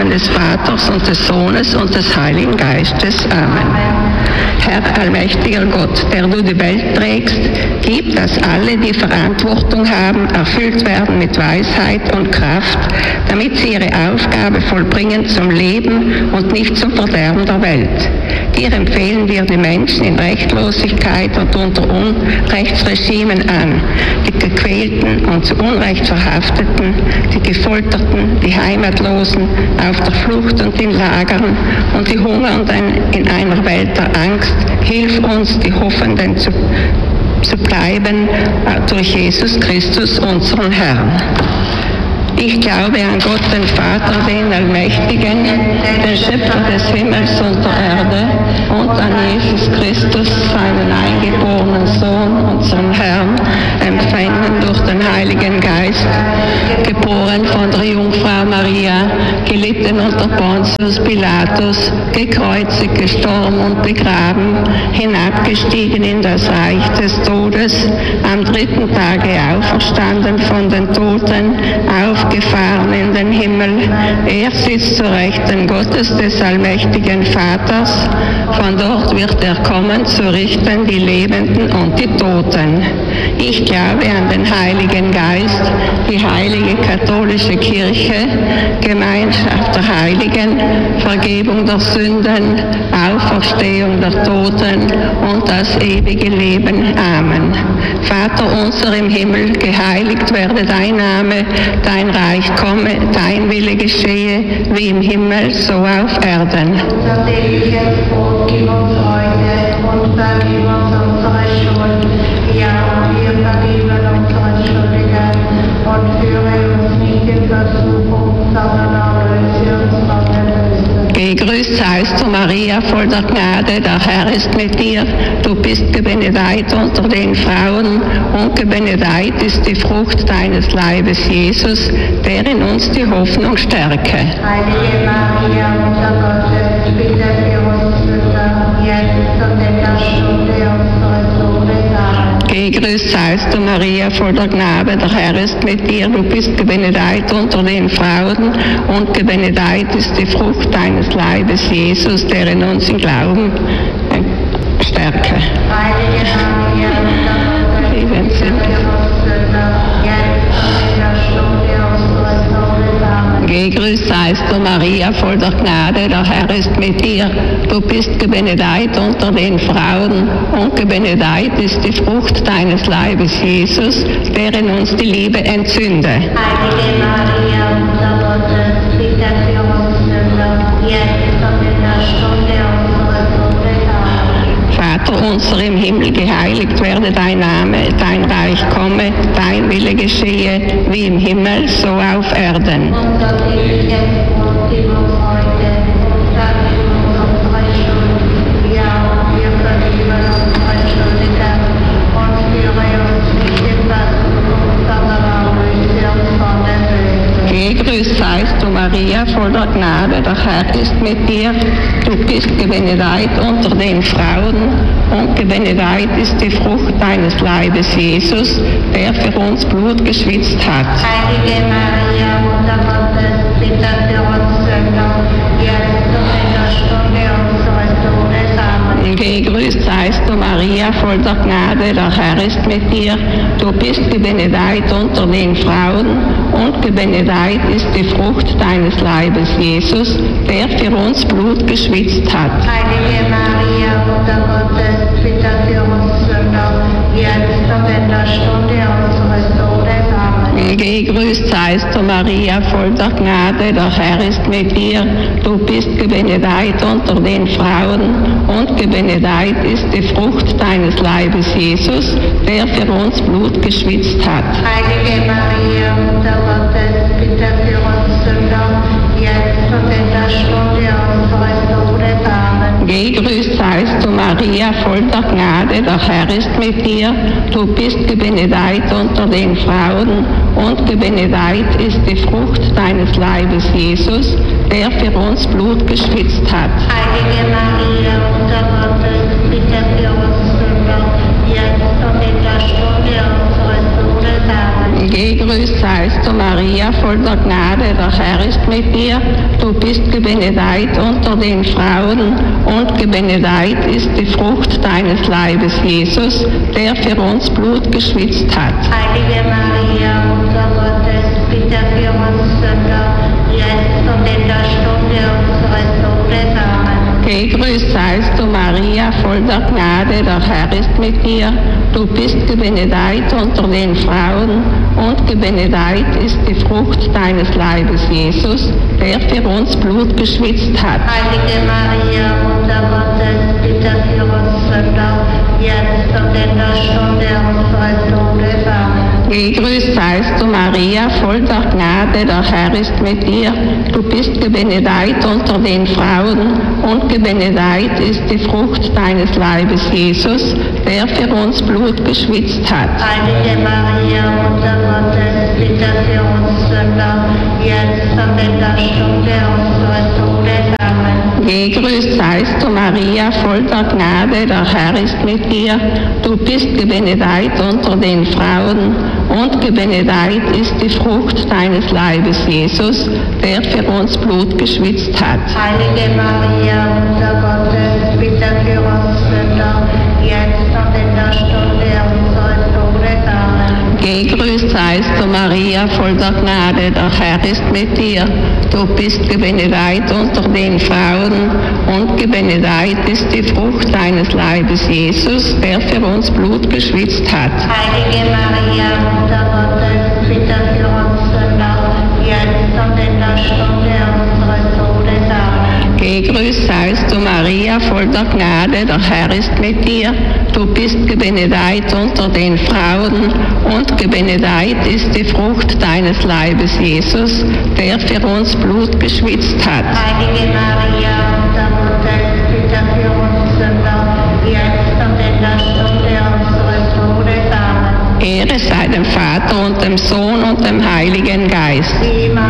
Namen des Vaters und des Sohnes und des Heiligen Geistes. Amen. Herr allmächtiger Gott, der du die Welt trägst, gib, dass alle, die Verantwortung haben, erfüllt werden mit Weisheit und Kraft, damit sie ihre Aufgabe vollbringen zum Leben und nicht zum Verderben der Welt. Dir empfehlen wir die Menschen in Rechtlosigkeit und unter Unrechtsregimen an, die Gequälten und zu Unrecht Verhafteten, die Gefolterten, die Heimatlosen, auf der Flucht und in Lagern und die Hungernden in einer Welt der Angst. Hilf uns, die Hoffenden zu bleiben, durch Jesus Christus, unseren Herrn. Ich glaube an Gott, den Vater, den Allmächtigen, den Schöpfer des Himmels und der Erde, und an Jesus Christus, seinen eingeborenen Sohn, unseren Herrn, empfangen durch den Heiligen Geist, geboren von der Jungfrau Maria, gelitten unter Pontius Pilatus, gekreuzigt, gestorben und begraben, hinabgestiegen in das Reich des Todes, am dritten Tage auferstanden von den Toten, aufgefahren in den Himmel. Er sitzt zur Rechten Gottes des allmächtigen Vaters. Von dort wird er kommen, zu richten die Lebenden und die Toten. Ich glaube an den Heiligen Geist, die heilige katholische Kirche, Gemeinschaft der Heiligen, Vergebung der Sünden, Auferstehung der Toten und das ewige Leben. Amen. Vater unser im Himmel, geheiligt werde dein Name, dein Reich komme, dein Wille geschehe, wie im Himmel, so auf Erden. Unser tägliches Brot gib uns heute und vergib uns unsere Schuld, ja, und wir vergeben unseren Schuldigen, und führe uns nicht in Versuchung, sondern erlöse uns von der Bösen. Gegrüßt seist du, Maria, voll der Gnade, der Herr ist mit dir. Du bist gebenedeit unter den Frauen, und gebenedeit ist die Frucht deines Leibes, Jesus, der in uns die Hoffnung stärke. Heilige Maria, Mutter Gottes, bitte für uns Sünder, jetzt und in der Stunde unseres Todes. Amen. Gegrüßt seist du, Maria, voll der Gnade, der Herr ist mit dir. Du bist gebenedeit unter den Frauen, und gebenedeit ist die Frucht deines Leibes, Jesus, der in uns im Glauben stärke. Heilige Maria, Mutter Gottes, bitte für uns Sünder, jetzt und in der Stunde unseres Todes. Amen. Gegrüßt seist du, Maria, voll der Gnade, der Herr ist mit dir. Du bist gebenedeit unter den Frauen, und gebenedeit ist die Frucht deines Leibes, Jesus, der in uns die Liebe entzünde. Heilige Maria, Mutter Gottes, bitte für uns Sünder, jetzt und in der Stunde unseres Todes. Amen. Vater unser im Himmel, geheiligt werde dein Name, dein Reich komme, dein Wille geschehe, wie im Himmel, so auf Erden. Unser tägliches Brot gib uns heute und vergib uns unsere Schuld, ja, und wir vergeben unseren Schuldigen, und führe uns nicht in Versuchung, sondern erlöse uns von der Bösen. Gegrüßt seist du, Maria, voll der Gnade, der Herr ist mit dir. Du bist gebenedeit unter den Frauen, und gebenedeit ist die Frucht deines Leibes, Jesus, der für uns Blut geschwitzt hat. Heilige Maria, Mutter Gottes, bitte für uns Sünder, jetzt und in der Stunde unseres Todes. Amen. Gegrüßt seist du, Maria, voll der Gnade, der Herr ist mit dir. Du bist gebenedeit unter den Frauen, und gebenedeit ist die Frucht deines Leibes, Jesus, der für uns Blut geschwitzt hat. Heilige Maria, Mutter Gottes, bitte für uns Sünder, jetzt und in der Stunde unseres Todes. Amen. Gegrüßt seist du, Maria, voll der Gnade, der Herr ist mit dir. Du bist gebenedeit unter den Frauen, und gebenedeit ist die Frucht deines Leibes, Jesus, der für uns Blut geschwitzt hat. Heilige Maria, Mutter Gottes, bitte für uns Sünder, jetzt und in der Stunde unseres Todes. Amen. Gegrüßt seist du, Maria, voll der Gnade, der Herr ist mit dir. Du bist gebenedeit unter den Frauen, und gebenedeit ist die Frucht deines Leibes, Jesus, der für uns Blut geschwitzt hat. Heilige Maria, Mutter Gottes, bitte für uns Sünder, jetzt und in der Stunde unseres Todes. Amen. Gegrüßt seist du, Maria, voll der Gnade, der Herr ist mit dir. Du bist gebenedeit unter den Frauen und gebenedeit ist die Frucht deines Leibes, Jesus, der für uns Blut geschwitzt hat. Heilige Maria, Mutter Gottes, bitte für uns Sünder, jetzt und in der Stunde unseres Todes. Amen. Gegrüßt seist du, Maria, voll der Gnade, der Herr ist mit dir. Du bist gebenedeit unter den Frauen und gebenedeit ist die Frucht deines Leibes, Jesus, der für uns Blut geschwitzt hat. Heilige Maria, Mutter Gottes, bitte für uns Sünder, jetzt und in der Stunde unseres Todes. Amen. Gegrüßt seist du, Maria, voll der Gnade, der Herr ist mit dir. Du bist gebenedeit unter den Frauen und gebenedeit ist die Frucht deines Leibes, Jesus, der für uns Blut geschwitzt hat. Heilige Maria, Mutter Gottes, bitte für uns Sünder, jetzt und in der Stunde unseres Todes. Amen. Gegrüßt seist du, Maria, voll der Gnade, der Herr ist mit dir. Du bist gebenedeit unter den Frauen und gebenedeit ist die Frucht deines Leibes, Jesus, der für uns Blut geschwitzt hat. Heilige Maria, Mutter Gottes, bitte für uns Sünder, jetzt und in der Stunde unseres Todes. Amen. Gegrüßt seist du, Maria, voll der Gnade, der Herr ist mit dir. Du bist gebenedeit unter den Frauen und gebenedeit ist die Frucht deines Leibes, Jesus, der für uns Blut geschwitzt hat. Heilige Maria, Mutter Gottes, bitte für uns Sünder, jetzt und in der Stunde unseres Todes. Amen. Gegrüßt seist du, Maria, voll der Gnade, der Herr ist mit dir. Du bist gebenedeit unter den Frauen und gebenedeit ist die Frucht deines Leibes, Jesus, der für uns Blut geschwitzt hat. Heilige Maria, Mutter Gottes, bitte für uns Sünder, jetzt und in der Stunde unseres Todes. Amen. Ehre sei dem Vater und dem Sohn und dem Heiligen Geist. Wie immer